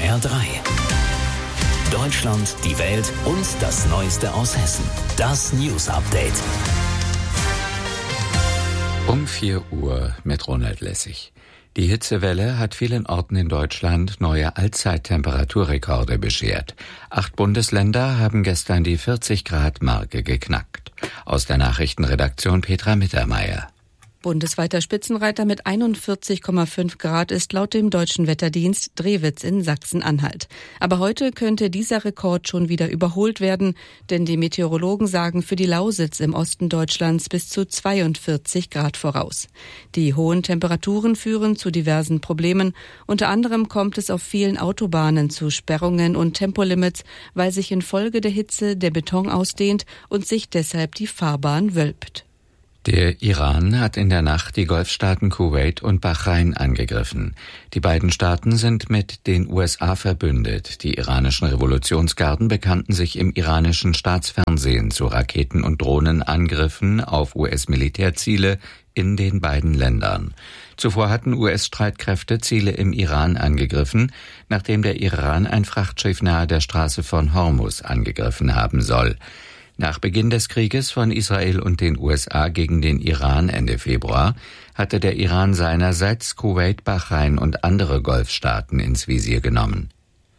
SWR 3. Deutschland, die Welt und das Neueste aus Hessen. Das News Update. Um 4 Uhr mit Ronald Lessig. Die Hitzewelle hat vielen Orten in Deutschland neue Allzeittemperaturrekorde beschert. 8 Bundesländer haben gestern die 40-Grad-Marke geknackt. Aus der Nachrichtenredaktion Petra Mittermeier. Bundesweiter Spitzenreiter mit 41,5 Grad ist laut dem Deutschen Wetterdienst Drewitz in Sachsen-Anhalt. Aber heute könnte dieser Rekord schon wieder überholt werden, denn die Meteorologen sagen für die Lausitz im Osten Deutschlands bis zu 42 Grad voraus. Die hohen Temperaturen führen zu diversen Problemen. Unter anderem kommt es auf vielen Autobahnen zu Sperrungen und Tempolimits, weil sich infolge der Hitze der Beton ausdehnt und sich deshalb die Fahrbahn wölbt. Der Iran hat in der Nacht die Golfstaaten Kuwait und Bahrain angegriffen. Die beiden Staaten sind mit den USA verbündet. Die iranischen Revolutionsgarden bekannten sich im iranischen Staatsfernsehen zu Raketen- und Drohnenangriffen auf US-Militärziele in den beiden Ländern. Zuvor hatten US-Streitkräfte Ziele im Iran angegriffen, nachdem der Iran ein Frachtschiff nahe der Straße von Hormuz angegriffen haben soll. Nach Beginn des Krieges von Israel und den USA gegen den Iran Ende Februar hatte der Iran seinerseits Kuwait, Bahrain und andere Golfstaaten ins Visier genommen.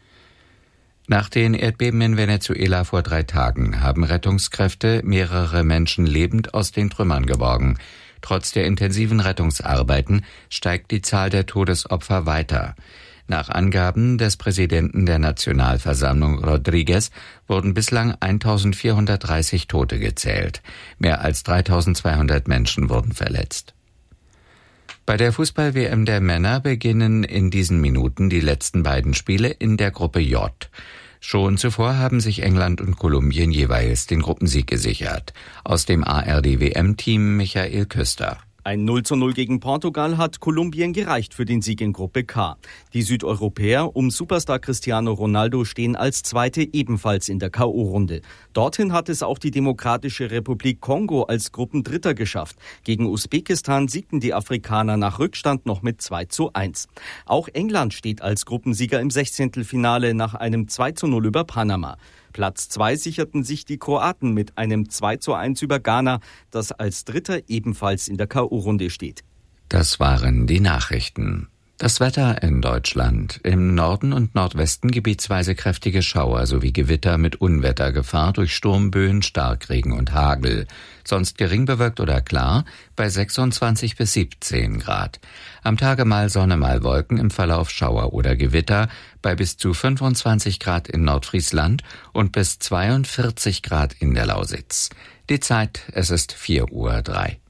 Nach den Erdbeben in Venezuela vor 3 Tagen haben Rettungskräfte mehrere Menschen lebend aus den Trümmern geborgen. Trotz der intensiven Rettungsarbeiten steigt die Zahl der Todesopfer weiter. Nach Angaben des Präsidenten der Nationalversammlung Rodriguez wurden bislang 1430 Tote gezählt. Mehr als 3200 Menschen wurden verletzt. Bei der Fußball-WM der Männer beginnen in diesen Minuten die letzten beiden Spiele in der Gruppe J. Schon zuvor haben sich England und Kolumbien jeweils den Gruppensieg gesichert. Aus dem ARD-WM-Team Michael Küster. Ein 0:0 gegen Portugal hat Kolumbien gereicht für den Sieg in Gruppe K. Die Südeuropäer um Superstar Cristiano Ronaldo stehen als Zweite ebenfalls in der K.O.-Runde. Dorthin hat es auch die Demokratische Republik Kongo als Gruppendritter geschafft. Gegen Usbekistan siegten die Afrikaner nach Rückstand noch mit 2:1. Auch England steht als Gruppensieger im 16. Finale nach einem 2:0 über Panama. Platz 2 sicherten sich die Kroaten mit einem 2:1 über Ghana, das als Dritter ebenfalls in der K.O.-Runde steht. Das waren die Nachrichten. Das Wetter in Deutschland. Im Norden und Nordwesten gebietsweise kräftige Schauer sowie Gewitter mit Unwettergefahr durch Sturmböen, Starkregen und Hagel. Sonst gering bewölkt oder klar bei 26 bis 17 Grad. Am Tage mal Sonne, mal Wolken, im Verlauf Schauer oder Gewitter bei bis zu 25 Grad in Nordfriesland und bis 42 Grad in der Lausitz. Die Zeit, es ist 4:03 Uhr.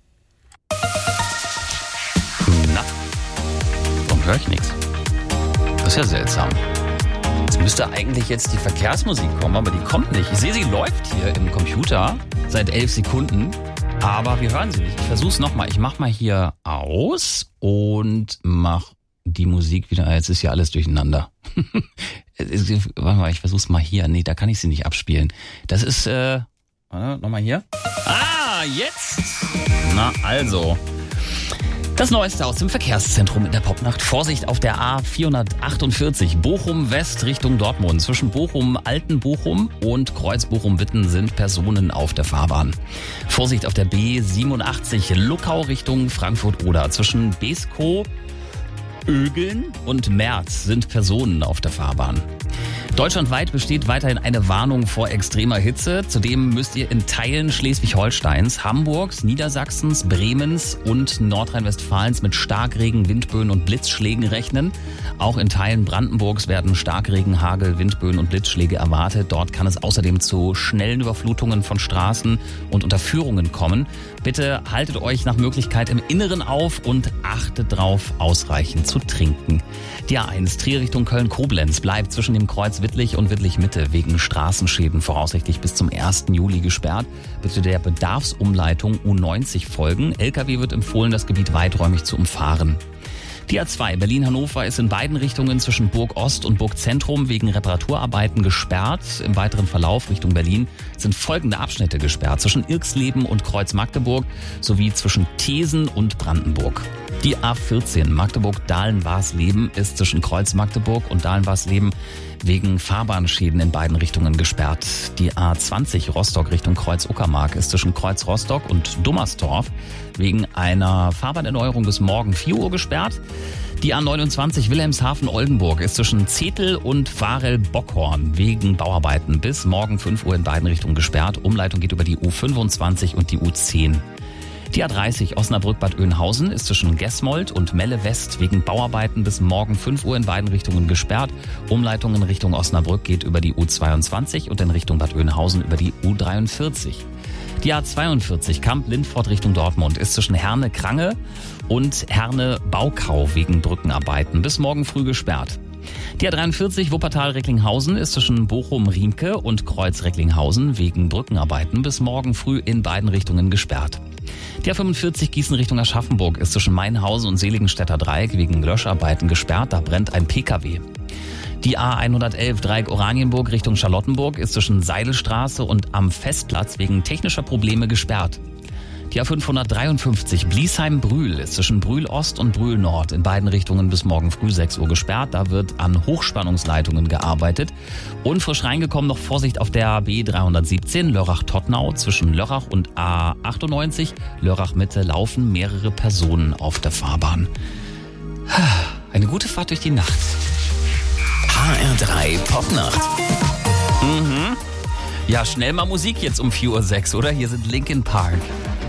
Na, warum höre ich nichts? Das ist ja seltsam. Es müsste eigentlich jetzt die Verkehrsmusik kommen, aber die kommt nicht. Ich sehe, sie läuft hier im Computer seit 11 Sekunden, aber wir hören sie nicht. Ich versuche es nochmal. Ich mache mal hier aus und mache die Musik wieder. Jetzt ist ja alles durcheinander. Warte mal, ich versuche es mal hier. Nee, da kann ich sie nicht abspielen. Das ist, nochmal hier. Ah, jetzt! Na, also. Das Neueste aus dem Verkehrszentrum in der Popnacht. Vorsicht auf der A448 Bochum West Richtung Dortmund. Zwischen Bochum, Altenbochum und Kreuz Bochum-Witten sind Personen auf der Fahrbahn. Vorsicht auf der B87 Luckau Richtung Frankfurt-Oder. Zwischen Beeskow, Ögeln und Merz sind Personen auf der Fahrbahn. Deutschlandweit besteht weiterhin eine Warnung vor extremer Hitze. Zudem müsst ihr in Teilen Schleswig-Holsteins, Hamburgs, Niedersachsens, Bremens und Nordrhein-Westfalens mit Starkregen, Windböen und Blitzschlägen rechnen. Auch in Teilen Brandenburgs werden Starkregen, Hagel, Windböen und Blitzschläge erwartet. Dort kann es außerdem zu schnellen Überflutungen von Straßen und Unterführungen kommen. Bitte haltet euch nach Möglichkeit im Inneren auf und achtet darauf, ausreichend zu trinken. Die A1 Trier Richtung Köln-Koblenz bleibt zwischen dem Kreuz Wittlich und Wittlich-Mitte wegen Straßenschäden voraussichtlich bis zum 1. Juli gesperrt. Bitte der Bedarfsumleitung U90 folgen. LKW wird empfohlen, das Gebiet weiträumig zu umfahren. Die A2 Berlin-Hannover ist in beiden Richtungen zwischen Burg Ost und Burg Zentrum wegen Reparaturarbeiten gesperrt. Im weiteren Verlauf Richtung Berlin sind folgende Abschnitte gesperrt: zwischen Irxleben und Kreuz Magdeburg sowie zwischen Thesen und Brandenburg. Die A14 Magdeburg-Dahlen-Warsleben ist zwischen Kreuz Magdeburg und Dahlen-Warsleben wegen Fahrbahnschäden in beiden Richtungen gesperrt. Die A20 Rostock Richtung Kreuz-Uckermark ist zwischen Kreuz Rostock und Dummersdorf wegen einer Fahrbahnerneuerung bis morgen 4 Uhr gesperrt. Die A29 Wilhelmshaven-Oldenburg ist zwischen Zetel und Varel-Bockhorn wegen Bauarbeiten bis morgen 5 Uhr in beiden Richtungen gesperrt. Umleitung geht über die U25 und die U10. Die A30 Osnabrück-Bad Oeynhausen ist zwischen Gesmold und Melle West wegen Bauarbeiten bis morgen 5 Uhr in beiden Richtungen gesperrt. Umleitung in Richtung Osnabrück geht über die U22 und in Richtung Bad Oeynhausen über die U43. Die A42 Kamp-Lindfort Richtung Dortmund ist zwischen Herne-Krange und Herne-Baukau wegen Brückenarbeiten bis morgen früh gesperrt. Die A43 Wuppertal-Recklinghausen ist zwischen Bochum-Riemke und Kreuz-Recklinghausen wegen Brückenarbeiten bis morgen früh in beiden Richtungen gesperrt. Die A45 Gießen Richtung Aschaffenburg ist zwischen Mainhausen und Seligenstädter Dreieck wegen Löscharbeiten gesperrt, da brennt ein PKW. Die A111 Dreieck Oranienburg Richtung Charlottenburg ist zwischen Seidelstraße und am Festplatz wegen technischer Probleme gesperrt. Die A553 Bliesheim-Brühl ist zwischen Brühl-Ost und Brühl-Nord in beiden Richtungen bis morgen früh 6 Uhr gesperrt. Da wird an Hochspannungsleitungen gearbeitet. Und frisch reingekommen noch Vorsicht auf der B317 Lörrach-Tottnau zwischen Lörrach und A98 Lörrach-Mitte laufen mehrere Personen auf der Fahrbahn. Eine gute Fahrt durch die Nacht. HR3 Popnacht. Ja, schnell mal Musik jetzt um 4:06 Uhr, oder? Hier sind Linkin Park.